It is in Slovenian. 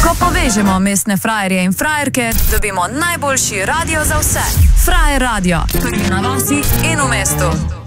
Ko povežemo mestne frajerje in frajerke, dobimo najboljši radio za vse. Frajer radio, prvi na vasi in v mestu.